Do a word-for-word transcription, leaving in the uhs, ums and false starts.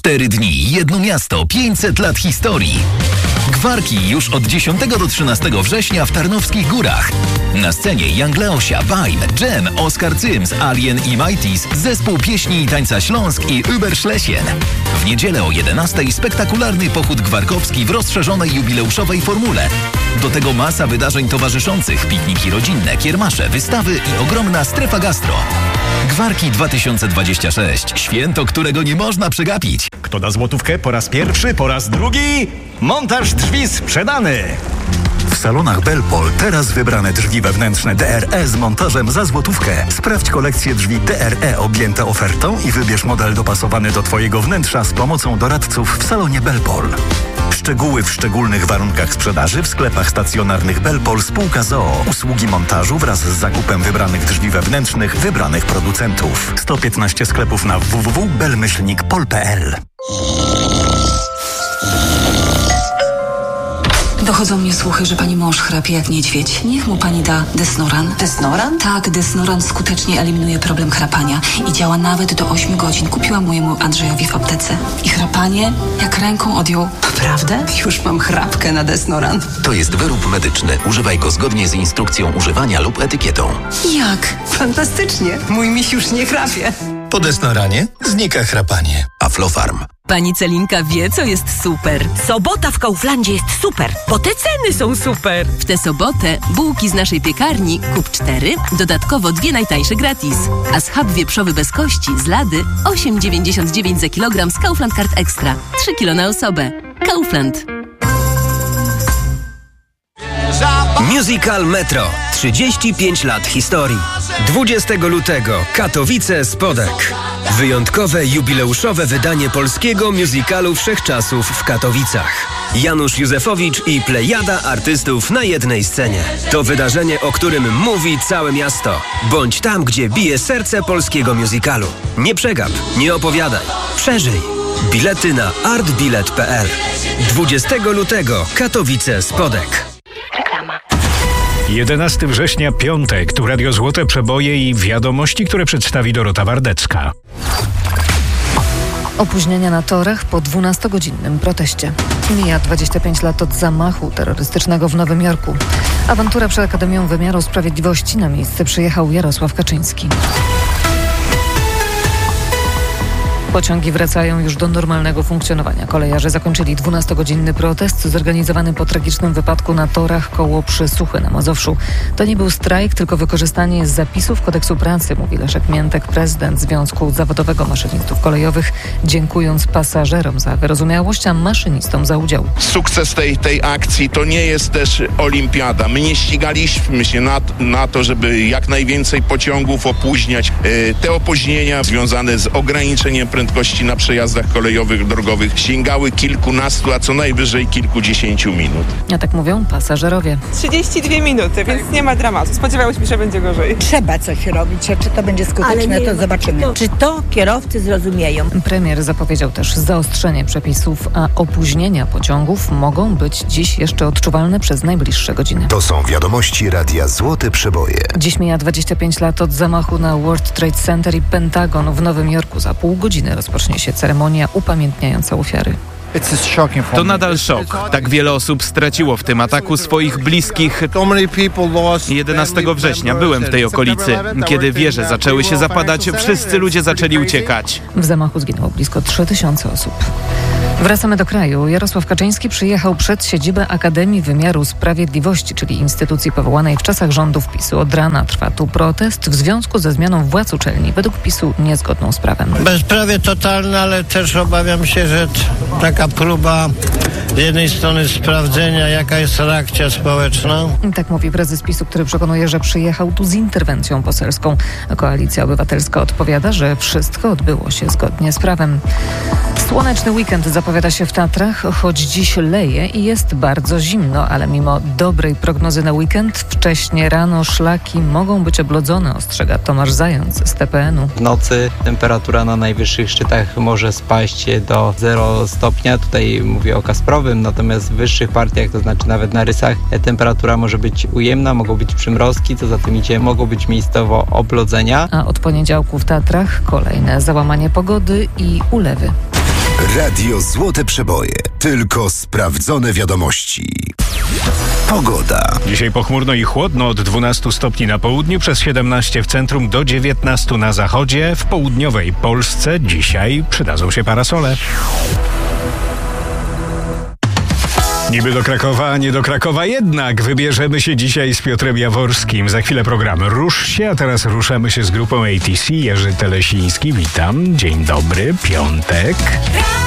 Cztery dni, jedno miasto, pięćset lat historii. Gwarki już od dziesiątego do trzynastego września w Tarnowskich Górach. Na scenie Young Leosia, Baim, Jam, Oskar Cyms, Alien i Mighties, zespół pieśni i tańca Śląsk i Überschlesien. W niedzielę o jedenastej spektakularny pochód gwarkowski w rozszerzonej jubileuszowej formule. Do tego masa wydarzeń towarzyszących, pikniki rodzinne, kiermasze, wystawy i ogromna strefa gastro. Gwarki dwa tysiące dwadzieścia sześć. Święto, którego nie można przegapić. Kto da złotówkę po raz pierwszy, po raz drugi? Montaż drzwi sprzedany! W salonach Belpol teraz wybrane drzwi wewnętrzne D R E z montażem za złotówkę. Sprawdź kolekcję drzwi D R E objęte ofertą i wybierz model dopasowany do Twojego wnętrza z pomocą doradców w salonie Belpol. Szczegóły w szczególnych warunkach sprzedaży w sklepach stacjonarnych Belpol spółka z o o. Usługi montażu wraz z zakupem wybranych drzwi wewnętrznych wybranych producentów. sto piętnaście sklepów na w w w kropka bel myślnik pol kropka p l. Dochodzą mnie słuchy, że pani mąż chrapie jak niedźwiedź. Niech mu pani da Desnoran. Desnoran? Tak, Desnoran skutecznie eliminuje problem chrapania i działa nawet do ośmiu godzin. Kupiłam mojemu Andrzejowi w aptece. I chrapanie jak ręką odjął. Naprawdę? Już mam chrapkę na Desnoran. To jest wyrób medyczny. Używaj go zgodnie z instrukcją używania lub etykietą. Jak? Fantastycznie. Mój miś już nie chrapie. Po Desnoranie znika chrapanie. Aflofarm. Pani Celinka wie, co jest super. Sobota w Kauflandzie jest super, bo te ceny są super. W tę sobotę bułki z naszej piekarni kup cztery, dodatkowo dwie najtańsze gratis. A schab wieprzowy bez kości z Lady osiem dziewięćdziesiąt dziewięć za kilogram z Kaufland Card Extra. trzy kilo na osobę. Kaufland. Musical Metro. trzydzieści pięć lat historii. dwudziestego lutego Katowice Spodek. Wyjątkowe jubileuszowe wydanie polskiego musicalu wszechczasów w Katowicach. Janusz Józefowicz i plejada artystów na jednej scenie. To wydarzenie, o którym mówi całe miasto. Bądź tam, gdzie bije serce polskiego musicalu. Nie przegap, nie opowiadaj. Przeżyj. Bilety na artbilet kropka p l. dwudziestego lutego Katowice Spodek. Reklama. jedenastego września, piątek, tu Radio Złote Przeboje i wiadomości, które przedstawi Dorota Wardecka. Opóźnienia na torach po dwunastogodzinnym proteście. Mija dwadzieścia pięć lat od zamachu terrorystycznego w Nowym Jorku. Awantura przed Akademią Wymiaru Sprawiedliwości. Na miejsce przyjechał Jarosław Kaczyński. Pociągi wracają już do normalnego funkcjonowania. Kolejarze zakończyli dwunastogodzinny protest zorganizowany po tragicznym wypadku na torach koło Przysuchy na Mazowszu. To nie był strajk, tylko wykorzystanie zapisów kodeksu pracy, mówi Leszek Miętek, prezydent Związku Zawodowego Maszynistów Kolejowych, dziękując pasażerom za wyrozumiałość, a maszynistom za udział. Sukces tej, tej akcji to nie jest też olimpiada. My nie ścigaliśmy się na, na to, żeby jak najwięcej pociągów opóźniać. Te opóźnienia związane z ograniczeniem prędkości prędkości na przejazdach kolejowych, drogowych sięgały kilkunastu, a co najwyżej kilkudziesięciu minut. A tak mówią pasażerowie. trzydzieści dwie minuty, więc nie ma dramatu. Spodziewałyśmy się, że będzie gorzej. Trzeba coś robić, a czy to będzie skuteczne, to zobaczymy. Czy to kierowcy zrozumieją? Premier zapowiedział też zaostrzenie przepisów, a opóźnienia pociągów mogą być dziś jeszcze odczuwalne przez najbliższe godziny. To są wiadomości Radia Złote Przeboje. Dziś mija dwadzieścia pięć lat od zamachu na World Trade Center i Pentagon w Nowym Jorku. Za pół godziny rozpocznie się ceremonia upamiętniająca ofiary. To nadal szok. Tak wiele osób straciło w tym ataku swoich bliskich. jedenastego września byłem w tej okolicy. Kiedy wieże zaczęły się zapadać, wszyscy ludzie zaczęli uciekać. W zamachu zginęło blisko trzy tysiące osób. Wracamy do kraju. Jarosław Kaczyński przyjechał przed siedzibę Akademii Wymiaru Sprawiedliwości, czyli instytucji powołanej w czasach rządów PiSu. Od rana trwa tu protest w związku ze zmianą władz uczelni, według PiSu niezgodną z prawem. Bezprawie totalne, ale też obawiam się, że taka próba z jednej strony sprawdzenia, jaka jest reakcja społeczna. Tak mówi prezes PiSu, który przekonuje, że przyjechał tu z interwencją poselską. Koalicja Obywatelska odpowiada, że wszystko odbyło się zgodnie z prawem. Słoneczny weekend zapowiada się w Tatrach, choć dziś leje i jest bardzo zimno, ale mimo dobrej prognozy na weekend, wcześnie rano szlaki mogą być oblodzone, ostrzega Tomasz Zając z T P N u. W nocy temperatura na najwyższych szczytach może spaść do zero stopnia, tutaj mówię o Kasprowym, natomiast w wyższych partiach, to znaczy nawet na Rysach, temperatura może być ujemna, mogą być przymrozki, co za tym idzie, mogą być miejscowo oblodzenia. A od poniedziałku w Tatrach kolejne załamanie pogody i ulewy. Radio Złote Przeboje. Tylko sprawdzone wiadomości. Pogoda. Dzisiaj pochmurno i chłodno, od dwunastu stopni na południu, przez siedemnaście w centrum, do dziewiętnastu na zachodzie. W południowej Polsce dzisiaj przydadzą się parasole. Niby do Krakowa, a nie do Krakowa jednak. Wybierzemy się dzisiaj z Piotrem Jaworskim. Za chwilę program Rusz się, a teraz ruszamy się z grupą A T C. Jerzy Telesiński, witam. Dzień dobry, piątek.